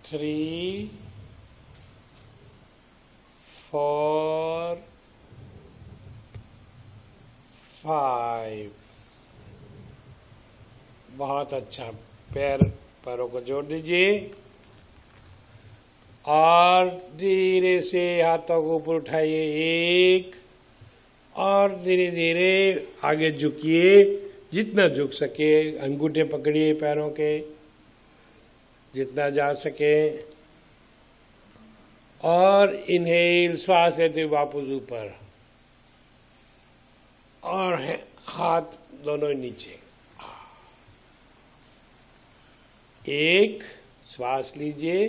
3, 4, 5। बहुत अच्छा। पैरों को जोड़ दीजिए और धीरे से हाथों को ऊपर उठाइए। 1 और धीरे धीरे आगे झुकिए, जितना झुक सके। अंगूठे पकड़िए पैरों के, जितना जा सके। और इनहेल, श्वास लेते हुए वापस ऊपर, और हाथ दोनों नीचे। 1 श्वास लीजिए,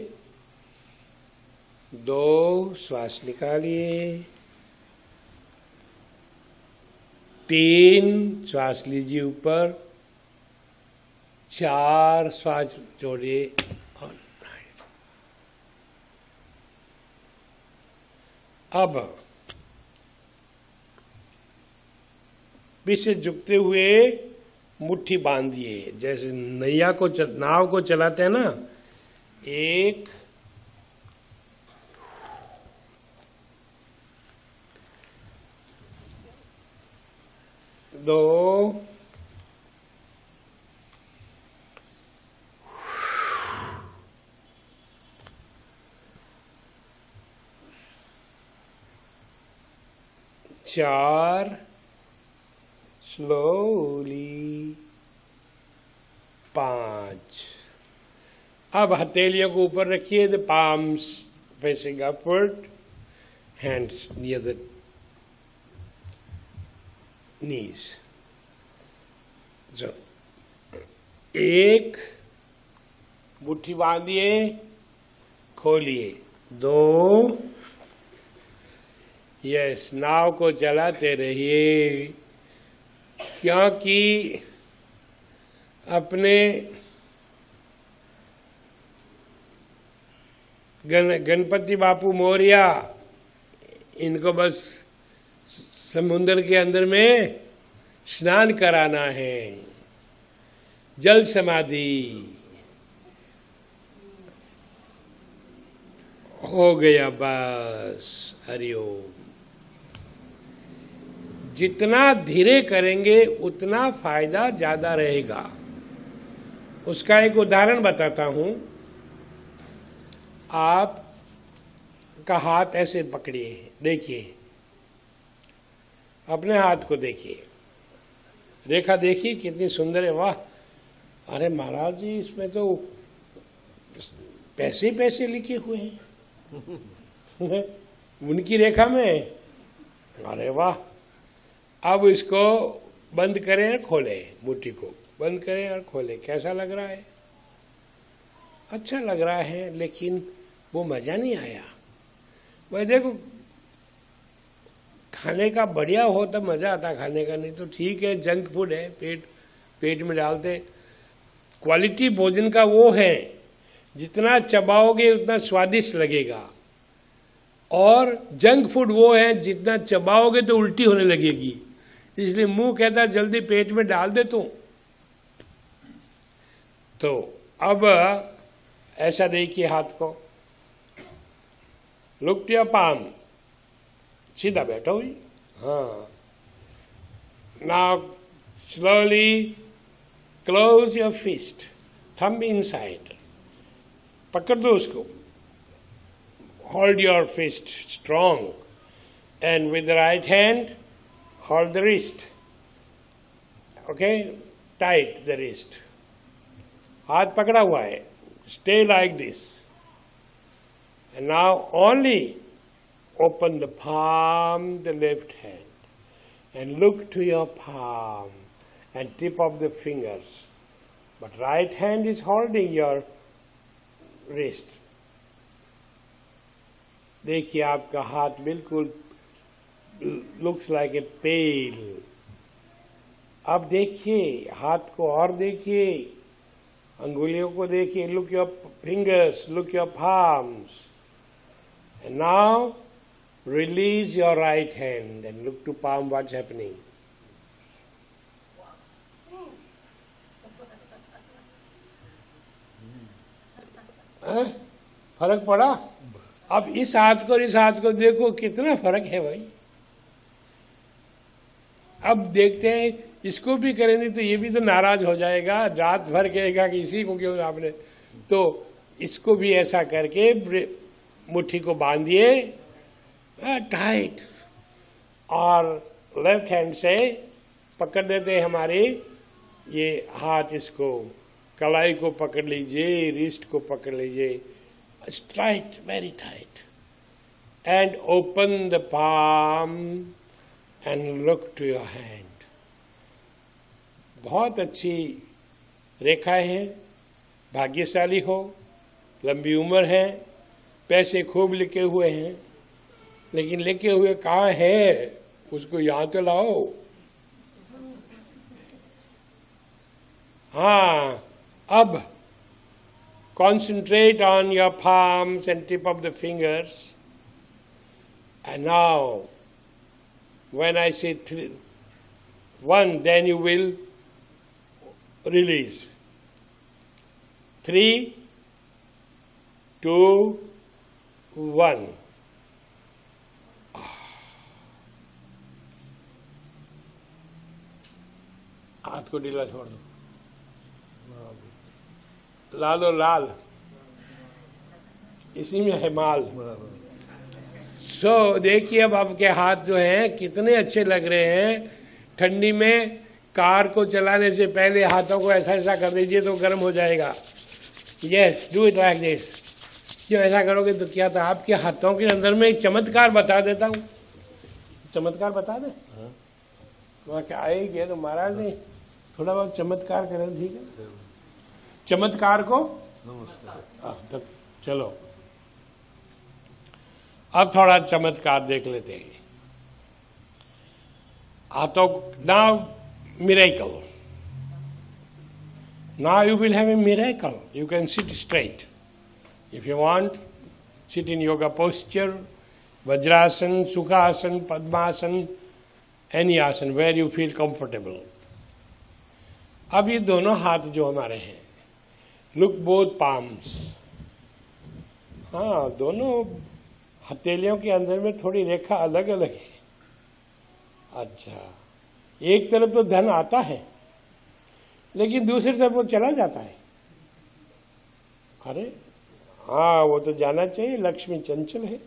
2 श्वास निकालिए, 3 श्वास लीजिए ऊपर, 4 श्वास छोड़िए और अब पीछे झुकते हुए मुट्ठी बांधिए, जैसे नाव को चलाते हैं ना। 1 2 4 स्लोली, 5। अब हथेलियों को ऊपर रखिए, the palms facing upward, hands near the knees. So, 1 मुट्ठी बांधिए, खोलिए। 2 यस, नाव को चलाते रहिए, क्योंकि अपने गणपति बापू मौर्या, इनको बस समुद्र के अंदर में स्नान कराना है। जल समाधि हो गया, बस। हरिओम। जितना धीरे करेंगे उतना फायदा ज्यादा रहेगा। उसका एक उदाहरण बताता हूं। आप का हाथ ऐसे पकड़िए, देखिए, अपने हाथ को देखिए, रेखा देखिए कितनी सुंदर है। वाह! अरे महाराज जी, इसमें तो पैसे पैसे लिखे हुए हैं उनकी रेखा में। अरे वाह! अब इसको बंद करें और खोलें, मुट्ठी को बंद करें और खोलें। कैसा लग रहा है? अच्छा लग रहा है, लेकिन वो मजा नहीं आया। वह देखो, खाने का बढ़िया हो तब मजा आता खाने का, नहीं तो ठीक है, जंक फूड है, पेट में डालते। क्वालिटी भोजन का वो है, जितना चबाओगे उतना स्वादिष्ट लगेगा। और जंक फूड वो है, जितना चबाओगे तो उल्टी होने लगेगी। इसलिए मुंह कहता जल्दी पेट में डाल दे तू। तो अब ऐसा देखिए हाथ को, लुक टू योर पाम, सीधा बैठो हुई। हाँ, now slowly close your fist, thumb inside, पकड़ दो उसको। Hold your fist strong, and with the right hand hold the wrist. Okay, tight the wrist. हाथ पकड़ा हुआ है, stay like this. And now only open the palm, the left hand, and look to your palm and tip of the fingers. But right hand is holding your wrist. देखिए आपका हाथ बिल्कुल looks like a पेल। अब देखिए हाथ को, और देखिए अंगुलियों को, देखिए। Look your fingers, look your palms. And now release your right hand and look to palm. What's happening? Huh? फर्क पड़ा? अब इस हाथ को और इस हाथ को देखो कितना फर्क है भाई। अब देखते हैं, इसको भी करेंगे तो ये भी तो नाराज हो जाएगा, रात भर कहेगा कि इसी को क्यों आपने। तो इसको भी ऐसा करके मुट्ठी को बांधिए टाइट, और लेफ्ट हैंड से पकड़ देते हैं हमारे ये हाथ, इसको कलाई को पकड़ लीजिए, रिस्ट को पकड़ लीजिए, tight, very tight, and open the palm and look to your hand. बहुत अच्छी रेखाएं हैं, भाग्यशाली हो, लंबी उम्र है, पैसे खूब लिखे हुए हैं, लेकिन लिखे हुए कहाँ है, उसको यहां तो लाओ। हाँ, अब concentrate on your palms and tip of the fingers, and now when I say 1, then you will release. 3, 2, 1. हाथ को ढीला छोड़ दो, लाल और लाल, इसी में है माल। देखिए अब आपके हाथ जो हैं कितने अच्छे लग रहे हैं। ठंडी में कार को चलाने से पहले हाथों को ऐसा ऐसा कर दीजिए तो गर्म हो जाएगा। Yes, do it like this. क्यों ऐसा करोगे तो क्या था, आपके हाथों के अंदर में एक चमत्कार बता देता हूँ। चमत्कार बता दे, वहाँ क्या आएगी तो महाराज ने थोड़ा बहुत चमत्कार करें, ठीक है? चमत्कार को नमस्कार। चलो अब थोड़ा चमत्कार देख लेते हैं। तो now miracle, now you will have a miracle. You can sit straight if you want, sit in yoga posture, vajrasana, Sukhasan, padmasana, any आसन वेयर यू फील कंफर्टेबल। अब ये दोनों हाथ जो हमारे हैं, लुक बोथ पाम्स। हाँ, दोनों हथेलियों के अंदर में थोड़ी रेखा अलग अलग है। अच्छा, एक तरफ तो धन आता है लेकिन दूसरी तरफ वो चला जाता है। अरे हाँ, वो तो जाना चाहिए, लक्ष्मी चंचल है।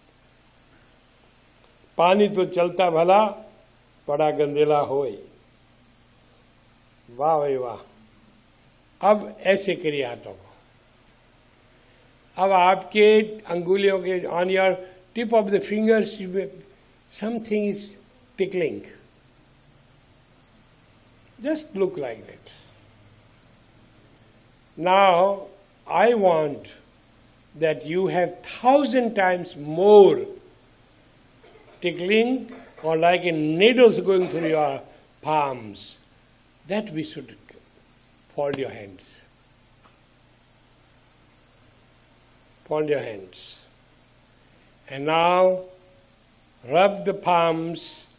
पानी तो चलता भला, पड़ा गंदेला होए। वाह भाई वाह। अब ऐसे करिए हाथों को। अब आपके अंगुलियों के on your tip of the fingers something is tickling, just look like that. Now I want that you have 1000 times more tickling, or like a needles going through your palms. That we should fold your hands. Fold your hands. And now rub the palms